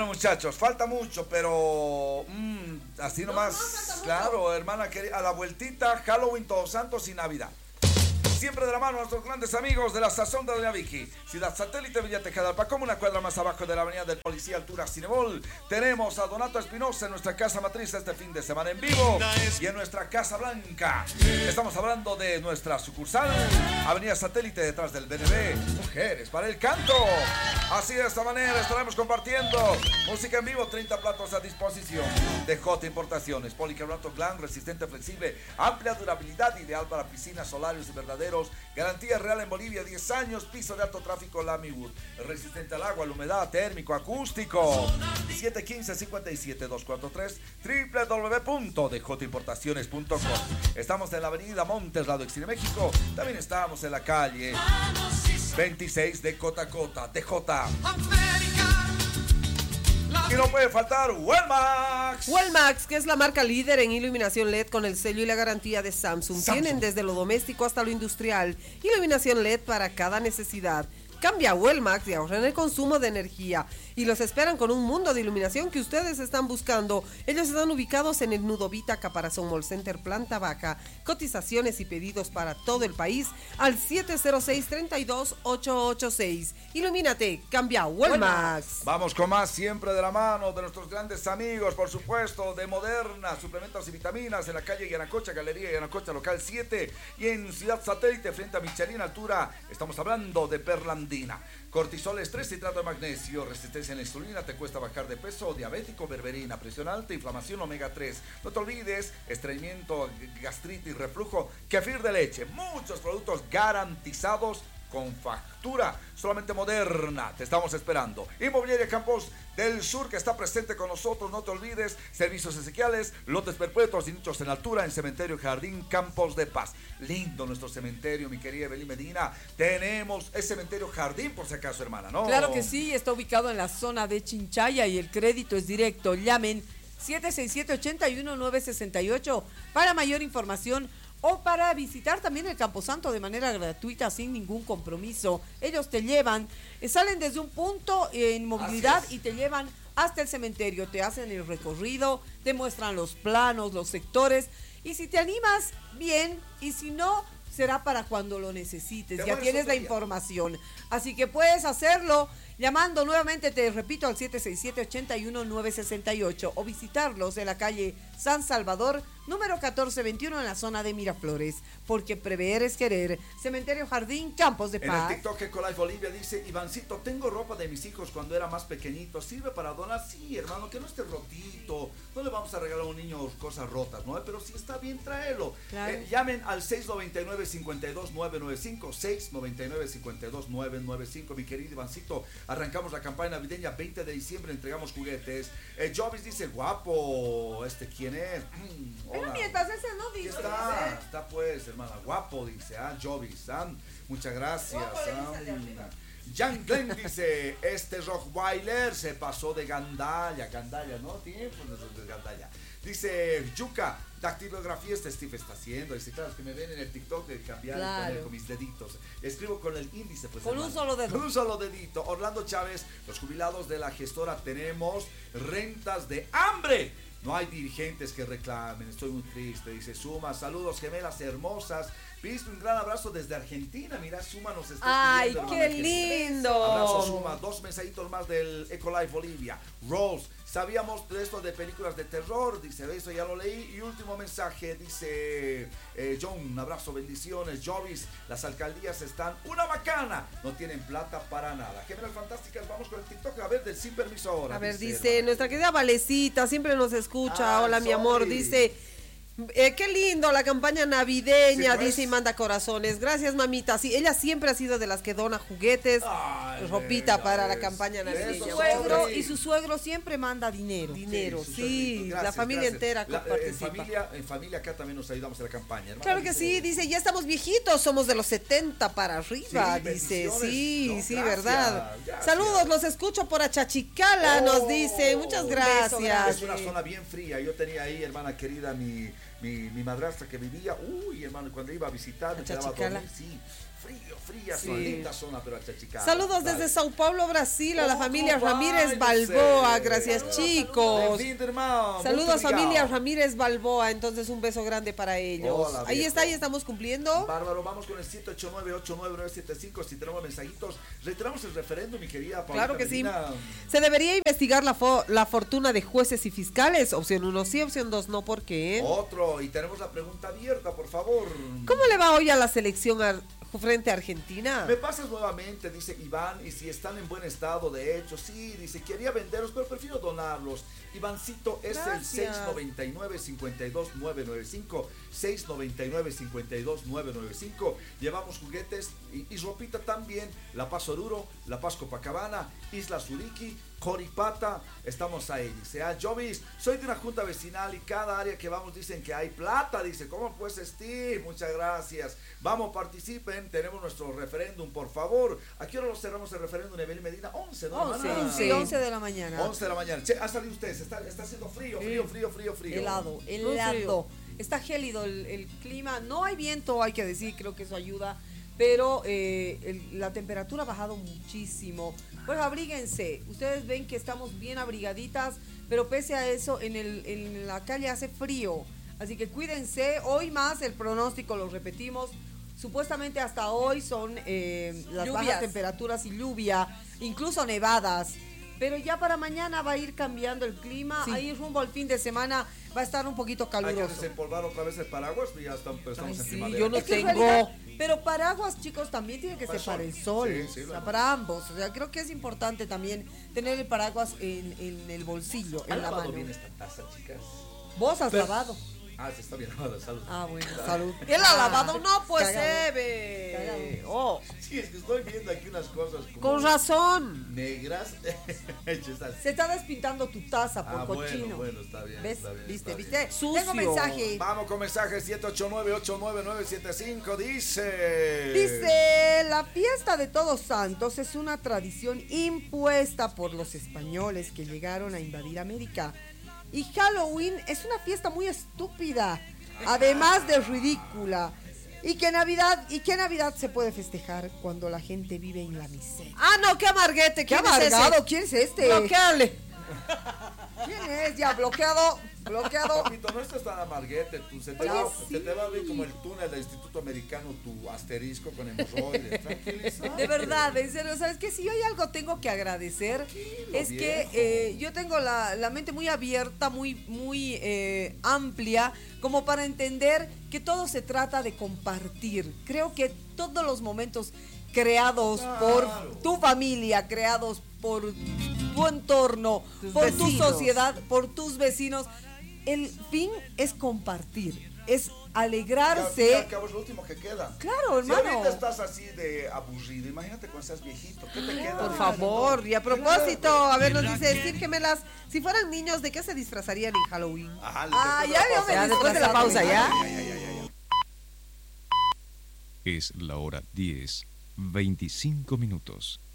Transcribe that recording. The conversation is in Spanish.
muchachos, falta mucho, pero así nomás, claro, hermana querida, a la vueltita, Halloween, Todos Santos y Navidad. Siempre de la mano a nuestros grandes amigos de la Sazón de Doña Vicky. Ciudad Satélite, Villa Tejadalpa, como una cuadra más abajo de la avenida del Policía, altura Cinebol. Tenemos a Donato Espinosa en nuestra casa matriz este fin de semana en vivo. Y en nuestra Casa Blanca. Estamos hablando de nuestra sucursal, Avenida Satélite, detrás del BNB. Mujeres para el canto. Así de esta manera estaremos compartiendo música en vivo, 30 platos a disposición. De J Importaciones, policarbonato Glan, resistente, flexible, amplia durabilidad, ideal para piscinas, solarios y verdaderos. Garantía real en Bolivia, 10 años, piso de alto tráfico Lamiwood, resistente al agua, a la humedad, térmico, acústico. 715-57243, www.djimportaciones.com. Estamos en la avenida Montes, lado Exine México. También estamos en la calle 26 de Cotacota, DJ. Y no puede faltar Wellmax. Wellmax, que es la marca líder en iluminación LED con el sello y la garantía de Samsung. Tienen desde lo doméstico hasta lo industrial, iluminación LED para cada necesidad. Cambia a Wellmax y ahorra en el consumo de energía. Y los esperan con un mundo de iluminación que ustedes están buscando. Ellos están ubicados en el Nudo Vita, Caparazón Mall Center, planta baja. Cotizaciones y pedidos para todo el país al 706-32886. Ilumínate, cambia a Wellmax. Vamos con más, siempre de la mano de nuestros grandes amigos, por supuesto, de Moderna, suplementos y vitaminas, en la calle Yanacocha, Galería Yanacocha, local 7, y en Ciudad Satélite, frente a Michelin, altura, estamos hablando de Perlandina. Cortisol, estrés, citrato de magnesio, resistencia a la insulina, te cuesta bajar de peso, diabético, berberina, presión alta, inflamación, omega 3. No te olvides, estreñimiento, gastritis, reflujo, kefir de leche, muchos productos garantizados con factura, solamente Moderna, te estamos esperando. Inmobiliaria Campos del Sur, que está presente con nosotros, no te olvides, servicios esenciales, lotes perpetuos y nichos en altura en Cementerio Jardín Campos de Paz. Lindo nuestro cementerio, mi querida Evelyn Medina. Tenemos el Cementerio Jardín, por si acaso, hermana, ¿no? Claro que sí, está ubicado en la zona de Chinchaya y el crédito es directo. Llamen 767-81968 para mayor información o para visitar también el Camposanto de manera gratuita sin ningún compromiso. Ellos te llevan, salen desde un punto en movilidad y te llevan hasta el cementerio, te hacen el recorrido, te muestran los planos, los sectores, y si te animas, bien, y si no, será para cuando lo necesites, ya tienes la información. Así que puedes hacerlo llamando nuevamente, te repito, al 767-81968 o visitarlos en la calle San Salvador, número 1421 en la zona de Miraflores, porque prever es querer. Cementerio Jardín, Campos de Paz. En el TikTok Ecolife Bolivia dice: Ivancito, tengo ropa de mis hijos cuando era más pequeñito, ¿sirve para donar? Sí, hermano, que no esté rotito, no le vamos a regalar a un niño cosas rotas, ¿no? Pero si está bien, tráelo. Claro. Llamen al 699-52995, 699-52995, mi querido Ivancito. Arrancamos la campaña navideña, 20 de diciembre entregamos juguetes. Jovis dice: guapo, ¿quién es? Pero mientras ese no dice. Está pues, hermana, guapo, dice, Jovis, muchas gracias. Jan Glenn dice: Rottweiler se pasó de gandalla, ¿no? Tiempo de gandalla. Dice Yuka, dactilografía Steve está haciendo. Dice: claro, es que me ven en el TikTok de cambiar y poner con mis deditos. Escribo con el índice, pues. Con un solo dedo. Con un solo dedito. Orlando Chávez, los jubilados de la gestora tenemos rentas de hambre. No hay dirigentes que reclamen, estoy muy triste. Dice Suma, saludos gemelas hermosas. Pisto, un gran abrazo desde Argentina. Mira, Suma nos está escribiendo. ¡Ay, qué lindo! Abrazo, Suma. 2 mensajitos más del Ecolife Bolivia. Rose, sabíamos de esto de películas de terror. Dice, eso ya lo leí. Y último mensaje, dice John, un abrazo, bendiciones. Jovis, las alcaldías están una macana. No tienen plata para nada. Gemelas fantásticas, vamos con el TikTok. A ver, del sin permiso ahora. A ver, dice nuestra querida Valecita, siempre nos escucha. Hola, mi amor. Dice: qué lindo la campaña navideña, sí, pues. Dice, y manda corazones. Gracias, mamita. Sí, ella siempre ha sido de las que dona juguetes, ropita para la campaña navideña. Y su suegro siempre manda dinero. Sí, gracias, la familia entera participa. En familia acá también nos ayudamos a la campaña, hermano. Claro que sí, dice, ya estamos viejitos, somos de los 70 para arriba, sí, dice. Sí, gracias, verdad. Gracias. Saludos, los escucho por Achachicala, nos dice. Muchas gracias. Es una zona bien fría. Yo tenía ahí, hermana querida, mi madrastra que vivía, hermano, cuando iba a visitar me quedaba a dormir, sí, fría, solita zona, pero achachicada. Saludos Dale. desde Sao Paulo, Brasil, a la ¿Cómo familia va, Ramírez Ilse? Balboa. Gracias, Saludos, chicos. Bem-vindo, irmão. Saludos, Muito obrigado. familia Ramírez Balboa. Entonces, un beso grande para ellos. Hola, Ahí viejo. está, ahí estamos cumpliendo. Bárbaro, vamos con el 789-89975. Si tenemos mensajitos, reiteramos el referéndum, mi querida Paulita Claro que sí. Medina. Se debería investigar la fortuna de jueces y fiscales. Opción 1 sí, opción 2 no. ¿Por qué? Otro, y tenemos la pregunta abierta, por favor. ¿Cómo le va hoy a la selección frente a Argentina? Me pasas nuevamente, dice Iván, y si están en buen estado, de hecho, sí, dice, quería venderlos, pero prefiero donarlos. Ivancito es Gracias. el 699-52995, 699-52995. Llevamos juguetes y ropita también, La Paz Oruro, La Paz Copacabana, Isla Suriki, Coripata, estamos ahí, dice, Jovis, soy de una junta vecinal y cada área que vamos dicen que hay plata, dice, ¿cómo pues, Steve? Muchas gracias, vamos, participen, tenemos nuestro referéndum, por favor. ¿A qué hora lo cerramos el referéndum, Evelyn Medina? 11, ¿no? 11, hermana? sí, 11 de la mañana. 11 de la mañana, che, ha salido usted, está haciendo frío. Helado. frío. Está gélido el clima, no hay viento, hay que decir, creo que eso ayuda, pero la temperatura ha bajado muchísimo. Pues abríguense, ustedes ven que estamos bien abrigaditas, pero pese a eso en la calle hace frío, así que cuídense. Hoy más el pronóstico, lo repetimos, supuestamente hasta hoy son las Lluvias. bajas temperaturas y lluvia, incluso nevadas. Pero ya para mañana va a ir cambiando el clima, Sí. ahí rumbo al fin de semana va a estar un poquito Hay que caluroso. desempolvar otra vez el paraguas, ya estamos Ay, en sí, primavera. yo no Es que en tengo. realidad, pero paraguas, chicos, también tiene que Para ser el para el sol. sol, Sí, sí, o sea, bueno. para ambos. O sea, creo que es importante también tener el paraguas en el bolsillo, ¿Han en la lavado mano. bien esta taza, chicas? Vos has Pero- lavado. Ah, sí, está bien lavada, salud. Ah, bueno, salud. ¿Él ha lavado? No, pues Cagado. se ve. Cagado. Oh, Sí, es que estoy viendo aquí unas cosas como con razón. negras. Hechas. Se está despintando tu taza por Ah, cochino. bueno, está bien. ¿Ves? Está bien, ¿Viste? está ¿Viste? bien. Sucio. Tengo mensaje. Vamos con mensaje 789-89975. Dice. Dice, la fiesta de Todos Santos es una tradición impuesta por los españoles que llegaron a invadir América. Y Halloween es una fiesta muy estúpida, además de ridícula. ¿Y qué Navidad se puede festejar cuando la gente vive en la miseria? Ah, no, qué amarguete. ¡Qué ¿Quién es amargado! ese? ¿Quién es este? Bloquearle. ¿Quién es? Ya, bloqueado. Papito, no estás tan amarguete, tú se te, Oye, va, sí. se te va a abrir como el túnel del Instituto Americano, tu asterisco con hemorroides. Tranquilízate. De verdad, en serio, ¿sabes qué? Si hay algo tengo que agradecer, es viejo. que yo tengo la mente muy abierta, muy amplia, como para entender que todo se trata de compartir. Creo que todos los momentos creados Claro. por tu familia, creados por tu entorno, Tus por tu vecinos. sociedad, por tus vecinos, el fin es compartir, es alegrarse. Y al cabo es lo último que queda. Claro, Si hermano. ahorita estás así de aburrido, imagínate cuando seas viejito, ¿qué te queda? Por favor, y a propósito, a ver, nos dice Steve Gemelas, si fueran niños, ¿de qué se disfrazarían en Halloween? Ajá, Ah, después de ya, la yo pausa. me Ya, después de la pausa, ¿ya? Es la hora 10, 25 minutos.